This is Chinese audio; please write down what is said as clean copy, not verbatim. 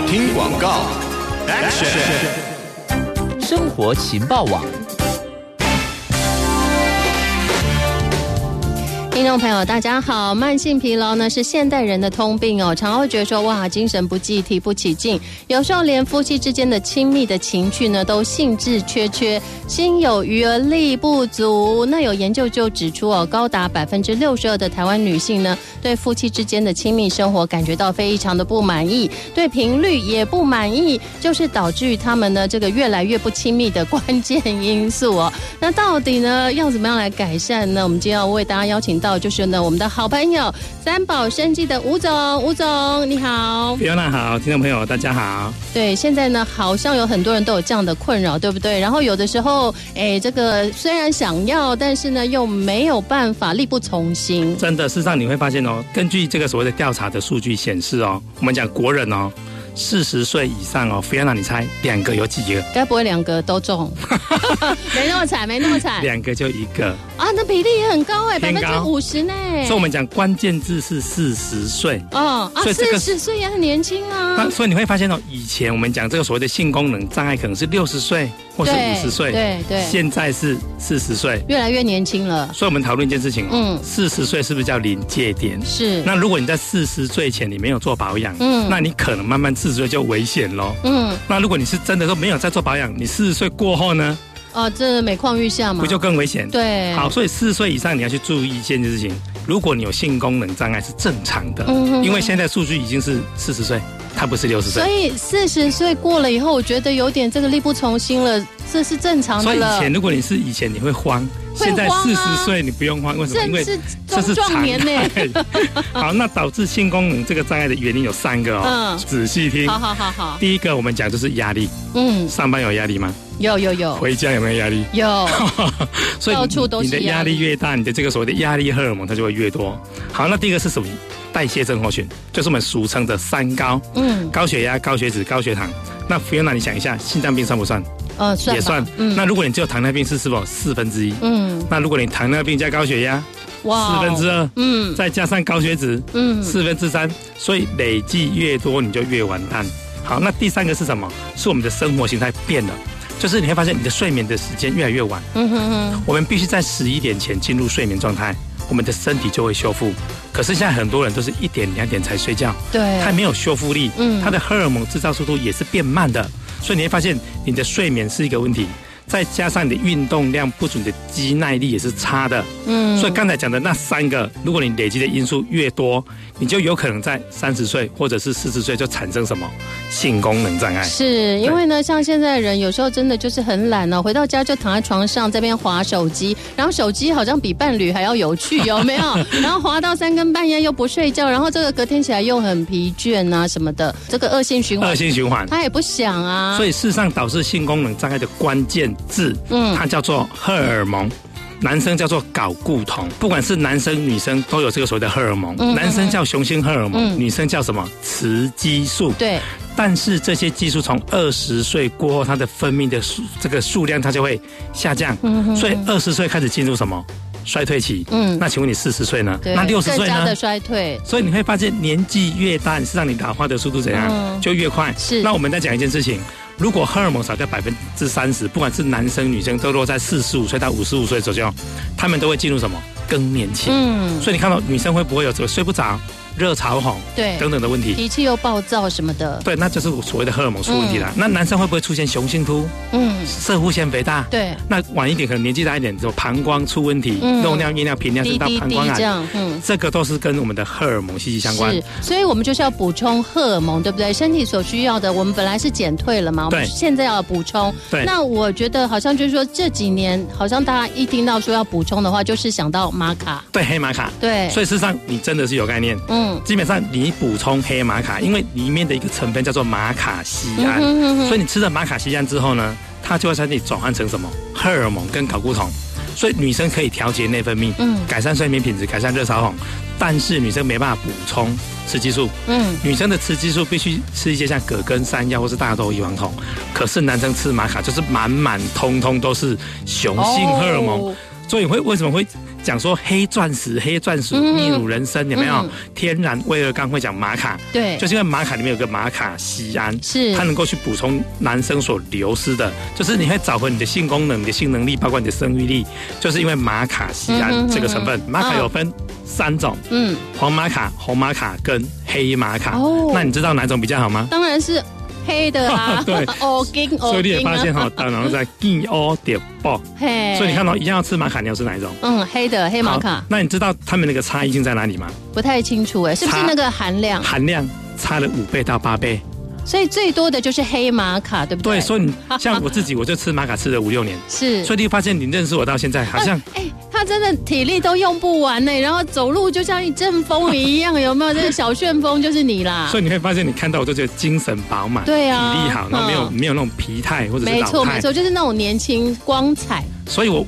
听广告 ，Action！ 生活情报网。 听众朋友大家好，慢性疲劳呢是现代人的通病哦，常会觉得说哇精神不济，提不起劲，有时候连夫妻之间的亲密的情趣呢都兴致缺，心有余而力不足。那有研究就指出哦，高达62%的台湾女性呢对夫妻之间的亲密生活感觉到非常的不满意，对频率也不满意，就是导致于他们呢这个越来越不亲密的关键因素哦。那到底呢要怎么样来改善呢？我们今天要为大家邀请到就是呢我们的好朋友三宝生技的吴总你好。 Fiona 好，听众朋友大家好。 对，现在呢好像有很多人都有这样的困扰，对不对？然后有的时候这个虽然想要，但是呢又没有办法，力不从心。 真的，事实上你会发现哦，根据这个所谓的调查的数据显示哦，我们讲国人哦40岁以上哦 ，Fiona 你猜2个有几个？ 该不会2个都中？没那么惨 ，2个就1个啊，那比例也很高哎，50%呢。 所以我们讲关键字是40岁哦啊， 所以这个 40岁也很年轻啊。 所以你会发现哦，以前我们讲这个所谓的性功能障碍可能是60岁或是50岁， 对， 现在是40岁， 越来越年轻了。 所以我们讨论一件事情哦，40岁是不是叫临界点？是。那如果你在40岁前你没有做保养，那你可能慢慢40岁就危险咯。那如果你是真的都没有在做保养，你40岁过后呢？ 这每况愈下嘛， 不就更危险？ 对。 好，所以40岁以上你要去注意一件事情，如果你有性功能障碍是正常的，因为现在数据已经是40岁，它不是60岁。 所以40岁过了以后，我觉得有点这个力不从心了，这是正常的了。 所以如果你是以前你会慌，现在40岁你不用慌，为什么？因为这是壮年呢。 好，那导致性功能这个障碍的原因有3个哦，仔细听。 好。 第一个我们讲就是压力，上班有压力吗？ 有。 回家有没有压力？ 有。 所以到处都是你的压力越大，你的这个所谓的压力荷尔蒙它就会越多。好，那第一个是什么？代谢症候群，就是我们俗称的3高，高血压、高血脂、高血糖。那Fiona你想一下，心脏病算不算？也算。那如果你只有糖尿病是否1/4？那如果你糖尿病加高血压，2/4，再加上高血脂，3/4，所以累计越多你就越完蛋。好，那第3个是什么？是我们的生活形态变了，就是你会发现你的睡眠的时间越来越晚。我们必须在11点前进入睡眠状态，我们的身体就会修复。可是现在很多人都是1点2点才睡觉，对，它没有修复力，它的荷尔蒙制造速度也是变慢的，所以你会发现你的睡眠是一个问题。再加上你的运动量不足，你的肌耐力也是差的。所以刚才讲的那3个，如果你累积的因素越多，你就有可能在30岁或者是40岁就产生什么性功能障碍。是因为呢，像现在人有时候真的就是很懒哦，回到家就躺在床上这边滑手机，然后手机好像比伴侣还要有趣，有没有？然后滑到3更半夜又不睡觉，然后这个隔天起来又很疲倦啊什么的，这个恶性循环，他也不想啊。 所以事实上导致性功能障碍的关键字，它叫做荷尔蒙，男生叫做睾固酮，不管是男生女生都有这个所谓的荷尔蒙，男生叫雄性荷尔蒙，女生叫什么？雌激素。对。但是这些激素从20岁过后，它的分泌的这个数量它就会下降，所以20岁开始进入什么？衰退期。那请问你40岁呢？那60岁呢？更加的衰退。 所以你会发现年纪越大，是让你老化的速度怎样？就越快。是。那我们再讲一件事情。如果荷尔蒙少掉30%，不管是男生女生，都落在45岁到55岁左右，他们都会进入什么？更年期。所以你看到女生会不会有这个睡不着、热潮红，对等等的问题， 脾气又暴躁什么的， 对，那就是所谓的荷尔蒙出问题了。那男生会不会出现雄性秃？射护腺肥大，对。那晚一点可能年纪大一点，就膀胱出问题，漏尿、夜尿、频尿，甚至到膀胱癌，这样，这个都是跟我们的荷尔蒙息息相关。是， 所以我们就是要补充荷尔蒙，对不对？身体所需要的，我们本来是减退了嘛，我们现在要补充。对。那我觉得好像就是说这几年，好像大家一听到说要补充的话，就是想到玛卡， 对，黑玛卡， 对。 所以事实上你真的是有概念，基本上你补充黑玛卡，因为里面的一个成分叫做马卡酰胺，所以你吃了马卡酰胺之后呢，它就会在你转换成什么荷尔蒙跟睾固酮，所以女生可以调节内分泌，改善睡眠品质，改善热潮红，但是女生没办法补充雌激素，女生的雌激素必须吃一些像葛根山药或是大豆异黄酮，可是男生吃玛卡就是满满通通都是雄性荷尔蒙。所以为什么会讲说黑钻石、秘鲁人参有没有？天然威尔刚会讲玛卡， 对， 就是因为玛卡里面有个玛卡酰胺， 是它能够去补充男生所流失的，就是你会找回你的性功能、你的性能力，包括你的生育力，就是因为玛卡酰胺这个成分。玛卡有分3种，黄玛卡、红玛卡跟黑玛卡。那你知道哪种比较好吗？ 当然是黑的啊， 对，所以你也发现哈，然后在金欧点爆，所以你看到一样要吃玛卡，你要吃哪一种？ 黑的黑玛卡。 那你知道他们那个差异性在哪里吗？ 不太清楚是不是那个含量差了5倍到8倍。 所以最多的就是黑玛卡，对不对？ 对，所以你像我自己，我就吃玛卡吃了5、6年， 是， 所以你发现你认识我到现在，好像他真的体力都用不完呢，然后走路就像一阵风一样，有没有？这个小旋风就是你啦。 所以你会发现，你看到我都觉得精神饱满， 对啊， 体力好，然后没有那种疲态或者是老态， 没错，就是那种年轻光彩。 所以我